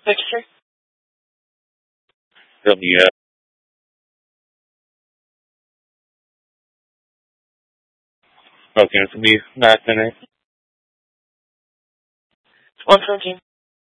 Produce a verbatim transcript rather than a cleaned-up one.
Register. W F. Okay, this will be last minute. one seventeen.